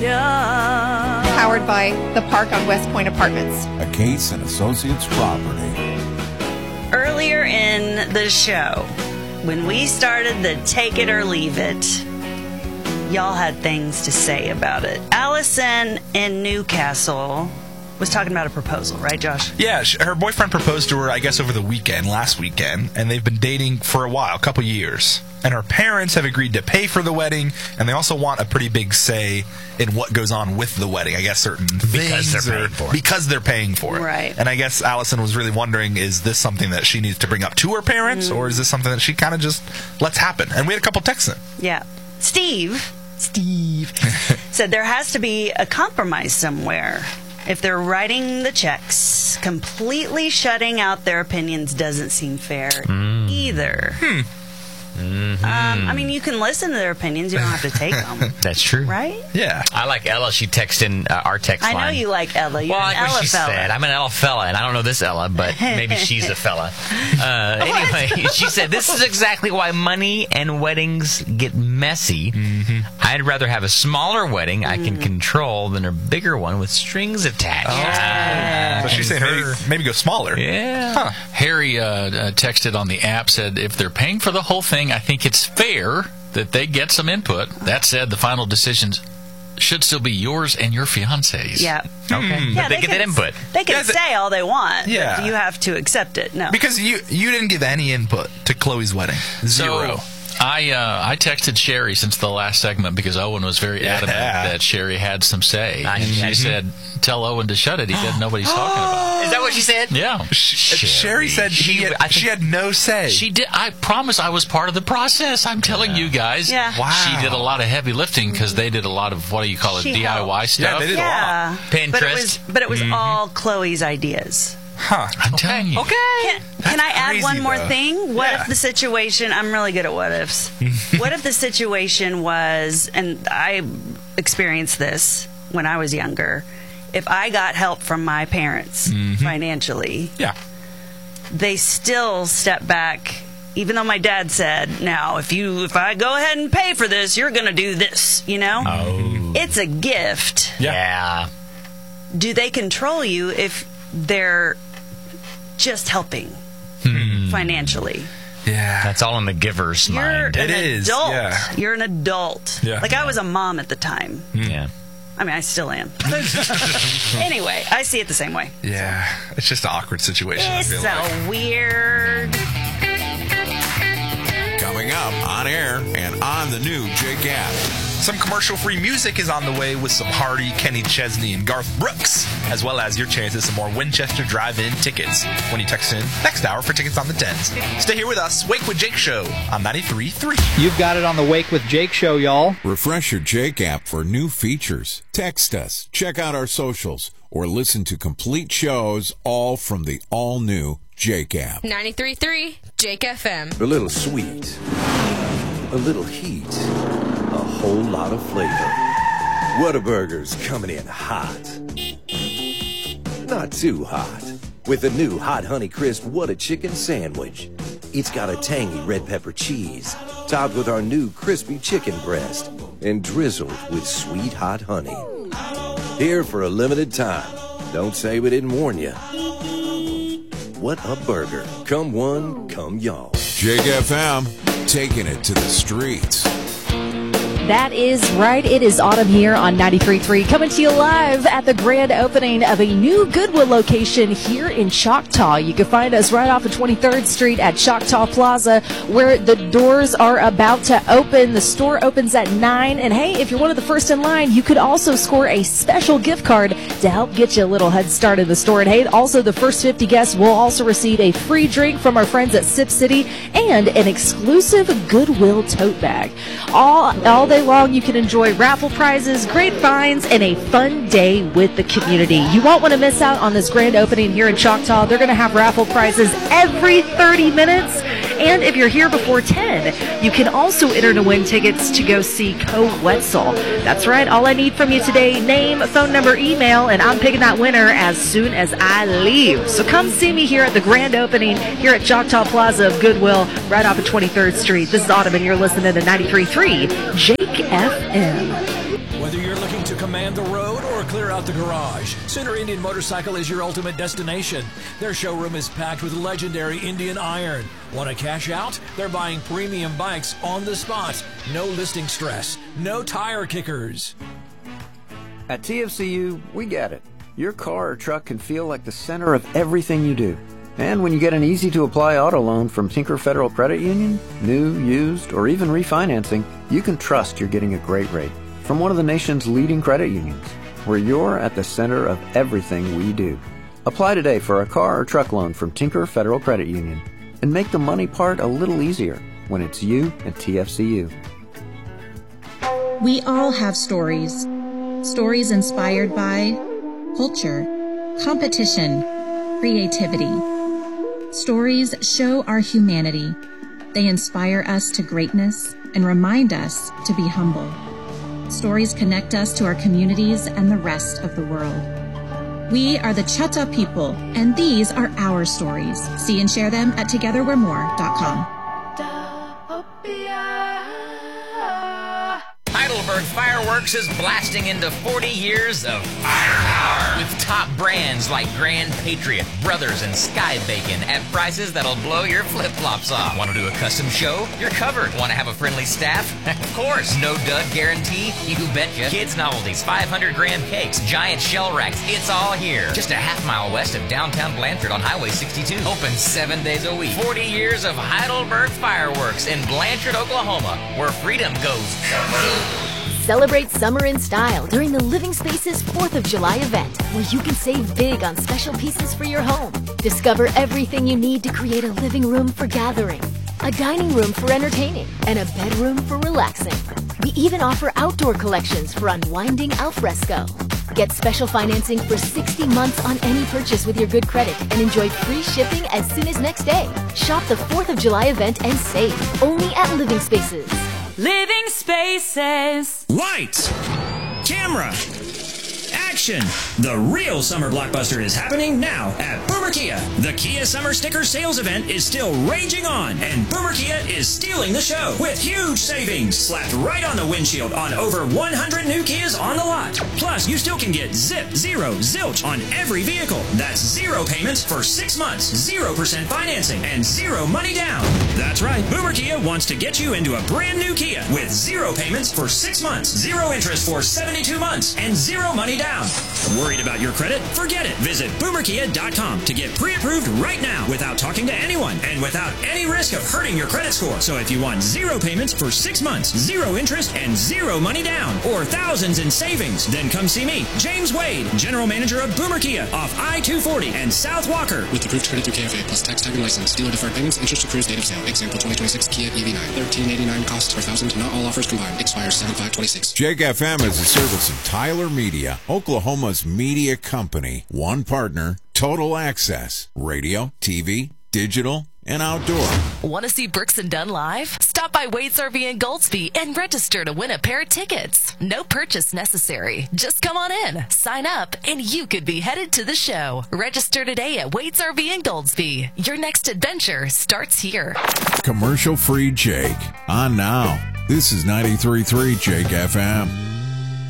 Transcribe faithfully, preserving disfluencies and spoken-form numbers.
Powered by The Park on West Point Apartments. A Case and Associates property. Earlier in the show, when we started the Take It or Leave It, y'all had things to say about it. Allison in Newcastle was talking about a proposal, right, Josh? Yeah, her boyfriend proposed to her, I guess, over the weekend, last weekend, and they've been dating for a while, a couple years. And her parents have agreed to pay for the wedding, and they also want a pretty big say in what goes on with the wedding. I guess certain because things they're paying or, for it. because they're paying for it. Right. And I guess Allison was really wondering, is this something that she needs to bring up to her parents, mm. or is this something that she kind of just lets happen? And we had a couple texts in. Yeah. Steve, Steve said there has to be a compromise somewhere. If they're writing the checks, completely shutting out their opinions doesn't seem fair mm. either. Hmm. Mm-hmm. Um, I mean, you can listen to their opinions. You don't have to take them. That's true. Right? Yeah. I like Ella. She texted in uh, our text I line. know you like Ella. You're well, an like Ella what she fella. said. I'm an Ella fella, and I don't know this Ella, but maybe she's a fella. Uh, anyway, she said, this is exactly why money and weddings get messy. Mm-hmm. I'd rather have a smaller wedding I can control than a bigger one with strings attached. Oh. Yeah. So she's saying maybe, maybe go smaller. Yeah. Huh. Harry uh, uh, texted on the app, said, if they're paying for the whole thing, I think it's fair that they get some input. That said, the final decisions should still be yours and your fiancé's. Yeah. Okay. Yeah, but they, they get can, that input. They can Yeah, the- say all they want. Yeah. But you have to accept it. No. Because you you didn't give any input to Chloe's wedding. Zero. So, I uh, I texted Sherry since the last segment because Owen was very Yeah. adamant that Sherry had some say. I- And she I- said, tell Owen to shut it. He doesn't know what he's talking about. Is that what she said? Yeah. Sh- Sherry. Sherry said she, She- had, I think- she had no say. She did. I promise I was part of the process. I'm telling you guys. Yeah. Wow. She did a lot of heavy lifting because they did a lot of, what do you call it, She D I Y helped. stuff. Yeah, they did yeah. Pinterest. But it was, but it was all Chloe's ideas. Huh. I'm telling you. Okay. Can, can I add crazy, one more though. thing? What Yeah. if the situation, I'm really good at what ifs. What if the situation was, and I experienced this when I was younger, if I got help from my parents financially, Yeah. they still step back, even though my dad said, now, if you, if I go ahead and pay for this, you're going to do this, you know? Oh. It's a gift. Yeah. Yeah. Do they control you if they're just helping financially? Yeah. That's all in the giver's You're mind. an It is, adult. yeah. You're an adult. Yeah. Like I was a mom at the time. Yeah. I mean, I still am. Anyway, I see it the same way. Yeah. It's just an awkward situation, I It's feel so like. weird. Coming up on air and on the new Jake app. Some commercial-free music is on the way with some Hardy, Kenny Chesney, and Garth Brooks, as well as your chance at some more Winchester Drive-In tickets when you text in next hour for tickets on the tens. Stay here with us, Wake with Jake Show on ninety-three point three. You've got it on the Wake with Jake show, y'all. Refresh your Jake app for new features. Text us, check out our socials, or listen to complete shows all from the all-new Jake app. ninety-three point three Jake F M. A little sweet, a little heat, a whole lot of flavor. Whataburger's coming in hot. Not too hot. With the new Hot Honey Crisp What a Chicken Sandwich. It's got a tangy red pepper cheese, topped with our new crispy chicken breast, and drizzled with sweet hot honey. Here for a limited time. Don't say we didn't warn you. What a burger. Come one, come y'all. Jake F M, taking it to the streets. That is right. It is autumn here on ninety-three point three, coming to you live at the grand opening of a new Goodwill location here in Choctaw. You can find us right off of twenty-third Street at Choctaw Plaza, where the doors are about to open. The store opens at nine, and hey, if you're one of the first in line, you could also score a special gift card to help get you a little head start in the store. And hey, also the first fifty guests will also receive a free drink from our friends at Sip City and an exclusive Goodwill tote bag. All, all day long, you can enjoy raffle prizes, great finds, and a fun day with the community. You won't want to miss out on this grand opening here in Choctaw. They're going to have raffle prizes every thirty minutes. And if you're here before ten, you can also enter to win tickets to go see Co Wetzel. That's right. All I need from you today, name, phone number, email, and I'm picking that winner as soon as I leave. So come see me here at the grand opening here at Choctaw Plaza of Goodwill, right off of twenty-third Street. This is Autumn, and you're listening to ninety-three point three Jake F M. Whether you're looking to command the road or clear out the garage, Sooner Indian Motorcycle is your ultimate destination. Their showroom is packed with legendary Indian iron. Want to cash out? They're buying premium bikes on the spot. No listing stress. No tire kickers. At T F C U, we get it. Your car or truck can feel like the center of everything you do. And when you get an easy-to-apply auto loan from Tinker Federal Credit Union, new, used, or even refinancing, you can trust you're getting a great rate from one of the nation's leading credit unions, where you're at the center of everything we do. Apply today for a car or truck loan from Tinker Federal Credit Union and make the money part a little easier when it's you and T F C U. We all have stories. Stories inspired by culture, competition, creativity. Stories show our humanity. They inspire us to greatness and remind us to be humble. Stories connect us to our communities and the rest of the world. We are the Chutta people, and these are our stories. See and share them at together we're more dot com. Heidelberg Fireworks is blasting into forty years of firepower with top brands like Grand Patriot, Brothers, and Sky Bacon at prices that'll blow your flip-flops off. Want to do a custom show? You're covered. Want to have a friendly staff? Of course. No dud guarantee? You betcha. Kids novelties, five hundred gram cakes, giant shell racks. It's all here. Just a half mile west of downtown Blanchard on Highway sixty-two. Open seven days a week. forty years of Heidelberg Fireworks in Blanchard, Oklahoma, where freedom goes kaboom. Celebrate summer in style during the Living Spaces fourth of July event, where you can save big on special pieces for your home. Discover everything you need to create a living room for gathering, a dining room for entertaining, and a bedroom for relaxing. We even offer outdoor collections for unwinding al fresco. Get special financing for sixty months on any purchase with your good credit and enjoy free shipping as soon as next day. Shop the fourth of July event and save only at Living Spaces. Living Spaces. Lights, camera, action. The real summer blockbuster is happening now at Boomer Kia. The Kia Summer Sticker Sales Event is still raging on, and Boomer Kia is stealing the show with huge savings slapped right on the windshield on over one hundred new Kias on the lot. Plus, you still can get zip, zero, zilch on every vehicle. That's zero payments for six months, zero percent financing, and zero money down. That's right, Boomer Kia wants to get you into a brand new Kia with zero payments for six months, zero interest for seventy-two months, and zero money down. Worried about your credit? Forget it. Visit boomer kia dot com to get pre-approved right now without talking to anyone and without any risk of hurting your credit score. So if you want zero payments for six months, zero interest, and zero money down, or thousands in savings, then come see me, James Wade, General Manager of Boomer Kia off I two forty and South Walker. With approved credit through K F A plus tax tag and license. Dealer deferred payments, interest accrues date of sale. Example twenty twenty-six Kia E V nine. thirteen eighty-nine costs per thousand. Not all offers combined. Expires seven five twenty-six. Jake F M is a service of Tyler Media, Oklahoma's media company. One partner, total access. Radio, T V, digital, and outdoor. Want to see Brooks and Dunn live? Stop by Wade's R V in Goldsby and register to win a pair of tickets. No purchase necessary. Just come on in, sign up, and you could be headed to the show. Register today at Wade's R V in Goldsby. Your next adventure starts here. Commercial-free Jake. On now. This is ninety-three point three Jake F M.